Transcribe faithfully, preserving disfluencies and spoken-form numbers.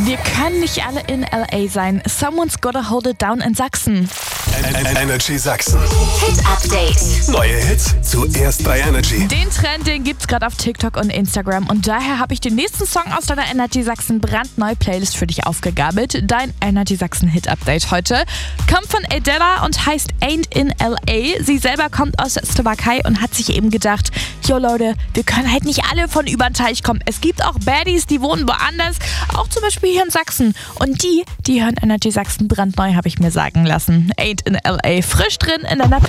Wir können nicht alle in L A sein. Someone's gotta hold it down in Sachsen. Energy Sachsen. Hit Update. Neue Hits zuerst bei Energy. Den Trend, den gibt's gerade auf TikTok und Instagram. Und daher habe ich den nächsten Song aus deiner Energy Sachsen brandneue Playlist für dich aufgegabelt. Dein Energy Sachsen Hit Update heute kommt von Adela und heißt Ain't in L A. Sie selber kommt aus der Slowakei und hat sich eben gedacht, jo Leute, wir können halt nicht alle von über den Teich kommen. Es gibt auch Baddies, die wohnen woanders, auch zum Beispiel hier in Sachsen. Und die, die hören Energy Sachsen brandneu, habe ich mir sagen lassen. Ain't in L A, frisch drin in deiner Playlist.